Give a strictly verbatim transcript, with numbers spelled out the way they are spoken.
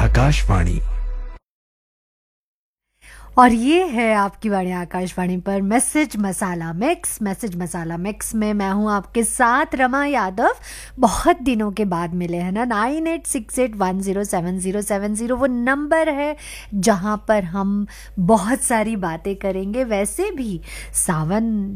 आकाशवाणी। और ये है आपकी वाणी आकाशवाणी पर मैसेज मसाला मिक्स। मैसेज मसाला मिक्स में मैं हूँ आपके साथ रमा यादव। बहुत दिनों के बाद मिले हैं ना। Nine eight six eight one zero seven zero seven zero वो नंबर है जहाँ पर हम बहुत सारी बातें करेंगे। वैसे भी सावन